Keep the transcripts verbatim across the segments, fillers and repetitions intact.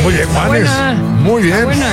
Muy bien, Juanes. Muy bien. Buena.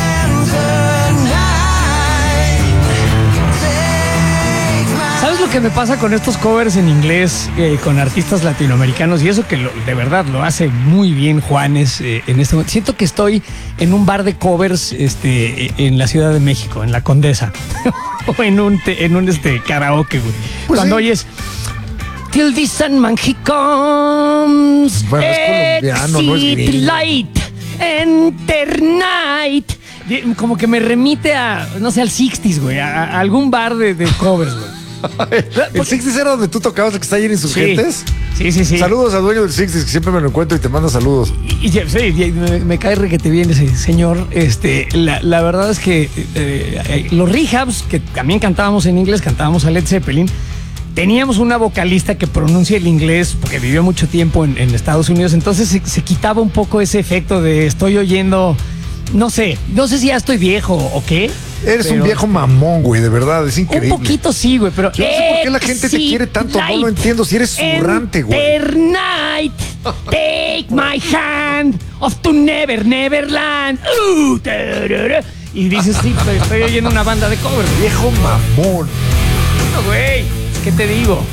¿Sabes lo que me pasa con estos covers en inglés, eh, con artistas latinoamericanos? Y eso que lo, de verdad lo hace muy bien Juanes eh, en este momento. Siento que estoy en un bar de covers este, en la Ciudad de México, en la Condesa. o en un, te, en un este, karaoke, güey. Pues Cuando sí. oyes... Till the Sandman he comes. Bueno, es colombiano, no es gringo. Light, enter night. Como que me remite a, no sé, al sixties, güey. A, a algún bar de, de covers, güey. ¿El sixties era donde tú tocabas, el que está ahí en Insurgentes? Sí, sí, sí. Saludos al dueño del sixties, que siempre me lo encuentro y te manda saludos. Y, y, sí, y me, me cae requete bien ese señor. Este, la, la verdad es que eh, los rehabs, que también cantábamos en inglés, cantábamos a Led Zeppelin, teníamos una vocalista que pronuncia el inglés porque vivió mucho tiempo en, en Estados Unidos, entonces se, se quitaba un poco ese efecto de estoy oyendo, no sé, no sé si ya estoy viejo o qué. Eres pero, un viejo mamón, güey, de verdad, es increíble. Un poquito sí, güey, pero... Yo no sé por qué la gente te quiere tanto, no lo entiendo, si eres zurrante, güey. Enter night, take my hand, off to never, neverland. Uh, y dices, sí, estoy, estoy oyendo una banda de covers. Viejo mamón. No, güey, ¿qué te digo?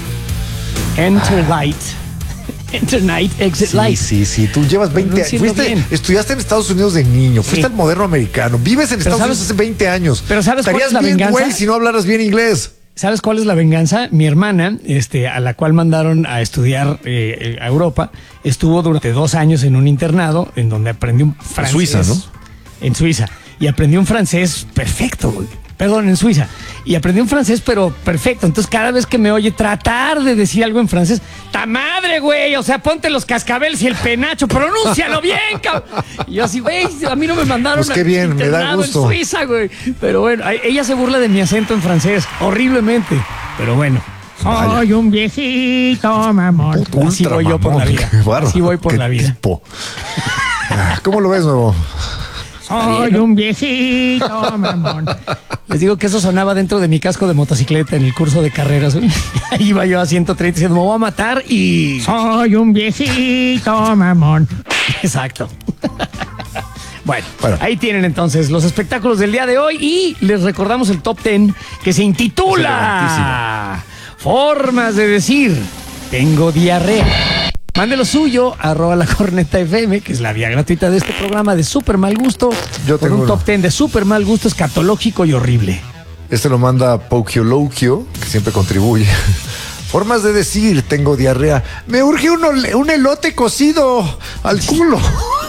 Enter ah. light. Enter night, exit sí, light. Sí, sí, tú llevas veinte años. Fuiste, estudiaste en Estados Unidos de niño, fuiste sí. al moderno americano, vives en pero Estados sabes, Unidos hace veinte años. Pero ¿sabes cuál es la bien, venganza? Güey, si no hablaras bien inglés. ¿Sabes cuál es la venganza? Mi hermana, este, a la cual mandaron a estudiar eh, a Europa, estuvo durante dos años en un internado en donde aprendió un francés. En Suiza, ¿no? En Suiza. Y aprendió un francés perfecto, güey. Perdón, en Suiza. Y aprendí un francés, pero perfecto. Entonces, cada vez que me oye tratar de decir algo en francés, ¡ta madre, güey! O sea, ponte los cascabeles y el penacho, pronúncialo bien, cabrón. Y yo así, güey, a mí no me mandaron pues qué bien, me da gusto. En Suiza, güey. Pero bueno, ella se burla de mi acento en francés, horriblemente. Pero bueno. Soy un viejito, mamón. Ultra Así voy mamón, yo por la vida. Así voy por la vida. Tipo. ¿Cómo lo ves, nuevo? Soy un viejito, mamón. Les digo que eso sonaba dentro de mi casco de motocicleta en el curso de carreras. Ahí iba yo a ciento treinta diciendo, me voy a matar y... Soy un viejito, mamón. Exacto. Bueno, bueno, ahí tienen entonces los espectáculos del día de hoy y les recordamos el top ten que se intitula Formas de decir tengo diarrea. Mande lo suyo, arroba la corneta F M, que es la vía gratuita de este programa de súper mal gusto. Yo tengo con un uno. top ten de súper mal gusto escatológico y horrible. Este lo manda Pokiolokio, que siempre contribuye. Formas de decir, tengo diarrea. Me urge un, ole, un elote cocido al culo.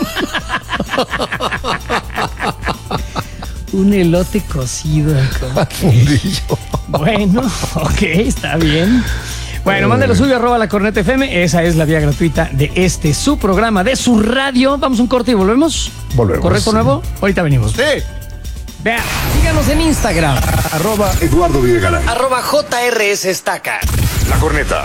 Un elote cocido al fundillo. Bueno, ok, está bien. Bueno, mándalo suyo, arroba la corneta F M. Esa es la vía gratuita de este, su programa, de su radio. Vamos a un corte y volvemos. Volvemos. ¿Correcto nuevo? Ahorita venimos. Sí. Vea, síganos en Instagram. Arroba Eduardo Videgaray. Arroba J R S Estaca. La corneta.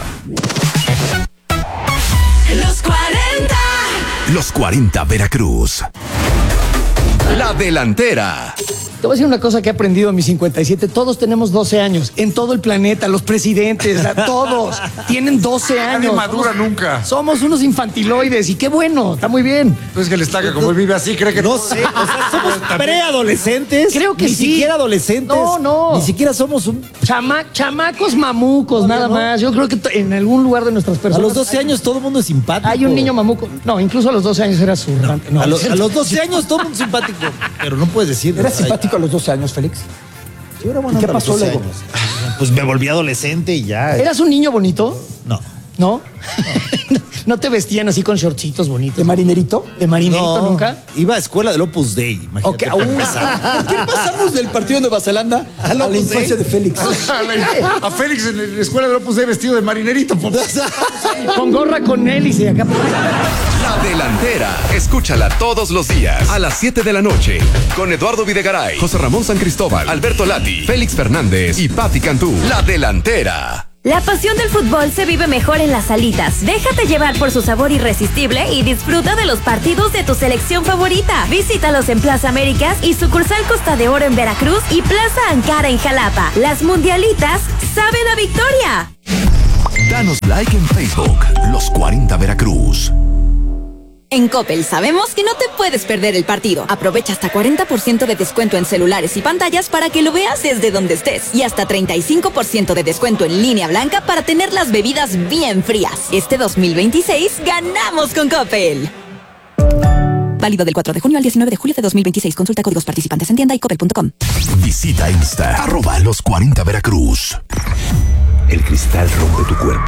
Los cuarenta. Los cuarenta Veracruz. La delantera. Te voy a decir una cosa que he aprendido a mis cincuenta y siete. Todos tenemos doce años. En todo el planeta, los presidentes, todos tienen doce años. Nadie madura somos, nunca. Somos unos infantiloides y qué bueno, está muy bien. Pues que el Estaca, como él vive así, cree que... No sé, o sea, somos preadolescentes. Creo que ni sí. Ni siquiera adolescentes. No, no. Ni siquiera somos un... Chama, chamacos mamucos, no, nada no. más. Yo creo que t- en algún lugar de nuestras personas... A los doce años todo el mundo es simpático. Hay un niño mamuco. No, incluso a los doce años era zurrante. No, a, lo, a los doce años todo el mundo es simpático. Pero no puedes decir... ¿Eras simpático a los doce años, Félix? Sí, era bueno. ¿Y qué pasó luego? Años. Pues me volví adolescente y ya. ¿Eras un niño bonito? No. ¿No? ¿No te vestían así con shortcitos bonitos? ¿De marinerito? ¿De marinerito no, nunca? Iba a escuela del Opus Dei. Imagínate. Okay, ¿por qué pasamos del partido de Nueva Zelanda a, a la infancia de Félix? A, la, a Félix en la escuela del Opus Dei vestido de marinerito. Con gorra con hélice acá. La delantera. Escúchala todos los días a las siete de la noche con Eduardo Videgaray, José Ramón San Cristóbal, Alberto Lati, Félix Fernández y Pati Cantú. La delantera. La pasión del fútbol se vive mejor en las salitas. Déjate llevar por su sabor irresistible y disfruta de los partidos de tu selección favorita. Visítalos en Plaza Américas y sucursal Costa de Oro en Veracruz y Plaza Ankara en Jalapa. Las mundialitas saben a victoria. Danos like en Facebook, Los cuarenta Veracruz. En Coppel sabemos que no te puedes perder el partido. Aprovecha hasta cuarenta por ciento de descuento en celulares y pantallas para que lo veas desde donde estés. Y hasta treinta y cinco por ciento de descuento en línea blanca para tener las bebidas bien frías. Este dos mil veintiséis ganamos con Coppel. Válido del cuatro de junio al diecinueve de julio de dos mil veintiséis. Consulta códigos participantes en tienda y coppel punto com. Visita Insta, arroba los cuarenta Veracruz. El cristal rompe tu cuerpo.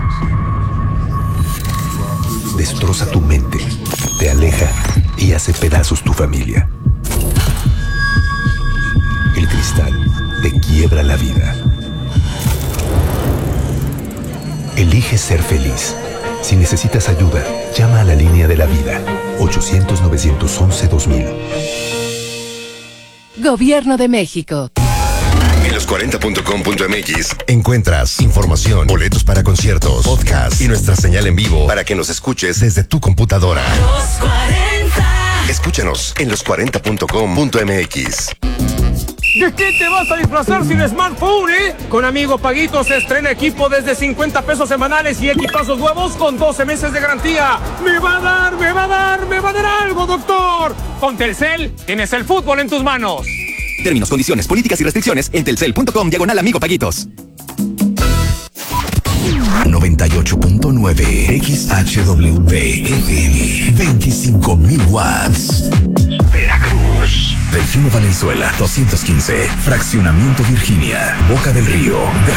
Destroza tu mente, te aleja y hace pedazos tu familia. El cristal te quiebra la vida. Elige ser feliz. Si necesitas ayuda, llama a la línea de la vida. ochocientos, novecientos once, dos mil. Gobierno de México. En los cuarenta punto com punto m x encuentras información, boletos para conciertos, podcast y nuestra señal en vivo para que nos escuches desde tu computadora. Los cuarenta. Escúchanos en los cuarenta punto com punto m x. ¿De qué te vas a disfrazar sin smartphone, eh? Con Amigo Paguito se estrena equipo desde cincuenta pesos semanales y equipazos nuevos con doce meses de garantía. ¡Me va a dar, me va a dar, me va a dar algo, doctor! Con Telcel tienes el fútbol en tus manos. Términos, condiciones, políticas y restricciones en telcel punto com diagonal Amigo Paguitos. noventa y ocho punto nueve X H W F M, veinticinco mil watts. Veracruz. Delfino Valenzuela, doscientos quince. Fraccionamiento Virginia, Boca del Río.